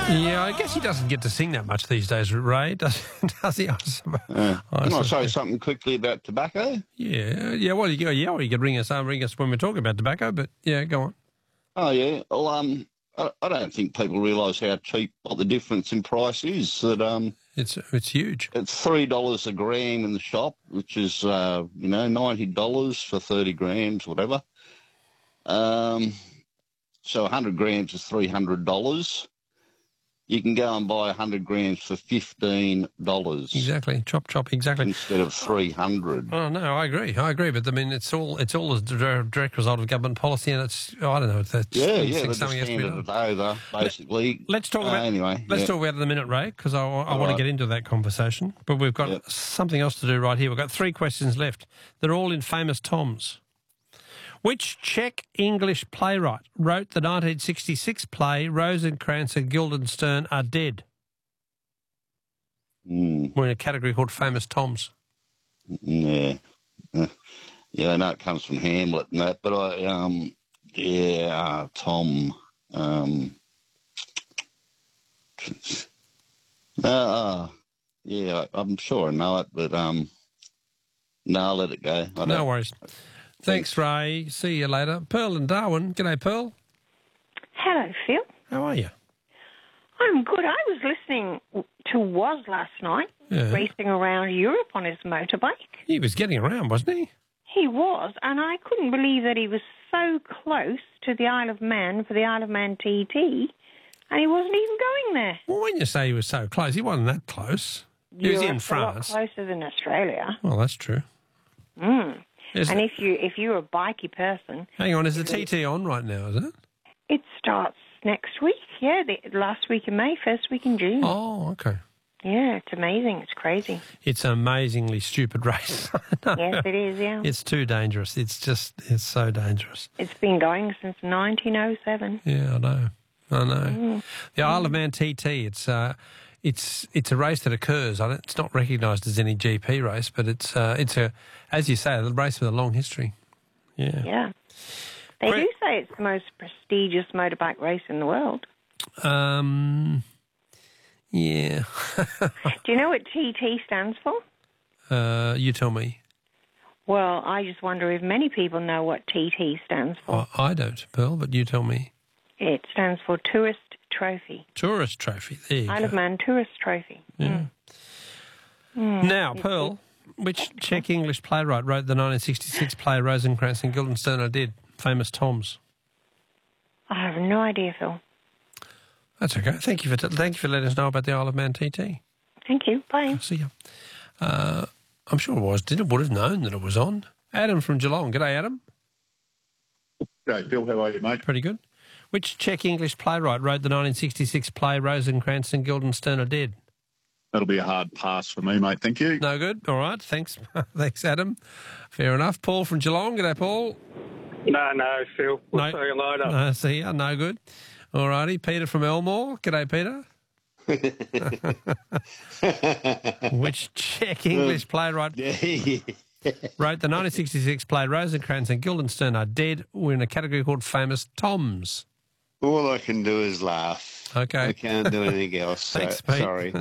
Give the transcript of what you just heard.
Yeah, I guess he doesn't get to sing that much these days, Ray, does he? Can I say something quickly about tobacco? Yeah. Well, you could ring us when we're talking about tobacco, but yeah, go on. Oh, yeah. Well, I don't think people realise how cheap, what the difference in price is. That It's huge. It's $3 a gram in the shop, which is $90 for 30 grams, whatever. So 100 grams is $300. You can go and buy 100 grams for $15. Exactly, chop, exactly. Instead of $300. Oh no, I agree. But I mean, it's all a direct result of government policy, and I don't know. That's They're just handed it over, basically. Let's talk about Let's talk about it in a minute, Ray, because I want to get into that conversation. But we've got something else to do right here. We've got 3 questions left. They're all in Famous Toms. Which Czech English playwright wrote the 1966 play Rosencrantz and Guildenstern Are Dead? We're in a category called Famous Toms. Yeah. I know it comes from Hamlet and that, but Tom. I'm sure I know it, but no, I'll let it go. No worries. Thanks, Ray. See you later. Pearl and Darwin. G'day, Pearl. Hello, Phil. How are you? I'm good. I was listening to Woz last night, racing around Europe on his motorbike. He was getting around, wasn't he? He was, and I couldn't believe that he was so close to the Isle of Man for the Isle of Man TT, and he wasn't even going there. Well, when you say he was so close, he wasn't that close. He was in France. A lot closer than Australia. Well, that's true. And if you're a bikey person... Hang on, is the TT on right now, is it? It starts next week, the last week in May, first week in June. Oh, okay. Yeah, it's amazing. It's crazy. It's an amazingly stupid race. Yes, it is, yeah. It's too dangerous. It's so dangerous. It's been going since 1907. Yeah, I know. The Isle of Man TT, it's a race that occurs. It's not recognised as any GP race, but it's as you say, a race with a long history. Yeah. Yeah. They do say it's the most prestigious motorbike race in the world. Yeah. Do you know what TT stands for? You tell me. Well, I just wonder if many people know what TT stands for. Oh, I don't, Pearl, but you tell me. It stands for Tourist Trophy. Tourist Trophy, there you go. Isle of Man Tourist Trophy. Yeah. Now, Pearl, which Czech English playwright wrote the 1966 play Rosencrantz and Guildenstern Are Dead, Famous Toms? I have no idea, Phil. That's okay. Thank you for letting us know about the Isle of Man TT. Thank you. Bye. I'll see you. I'm sure it would have known that it was on. Adam from Geelong. G'day, Adam. G'day, Phil. How are you, mate? Pretty good. Which Czech English playwright wrote the 1966 play Rosencrantz and Guildenstern Are Dead? That'll be a hard pass for me, mate. Thank you. No good? All right. Thanks. Thanks, Adam. Fair enough. Paul from Geelong. G'day, Paul. No, Phil. We'll see you later. See ya. No good. All righty. Peter from Elmore. G'day, Peter. Which Czech English playwright wrote the 1966 play Rosencrantz and Guildenstern Are Dead? We're in a category called Famous Toms. All I can do is laugh. Okay. I can't do anything else. Thanks, Pete. Sorry.